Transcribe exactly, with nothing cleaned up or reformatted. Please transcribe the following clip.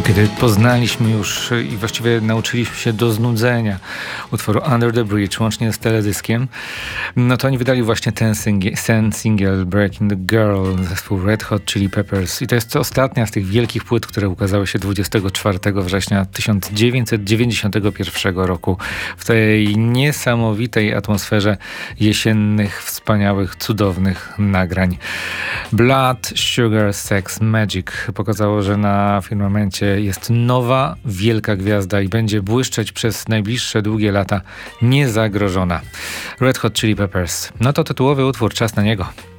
Kiedy poznaliśmy już i właściwie nauczyliśmy się do znudzenia utworu Under the Bridge, łącznie z teledyskiem, no to oni wydali właśnie ten, singi- ten single Breaking the Girl, zespół Red Hot Chili Peppers. I to jest ostatnia z tych wielkich płyt, które ukazały się dwudziestego czwartego września tysiąc dziewięćset dziewięćdziesiątego pierwszego roku w tej niesamowitej atmosferze jesiennych, wspaniałych, cudownych nagrań. Blood, Sugar, Sex, Magic pokazało, że na firmamencie jest nowa, wielka gwiazda i będzie błyszczeć przez najbliższe długie lata niezagrożona. Red Hot Chili Peppers. No to tytułowy utwór, czas na niego.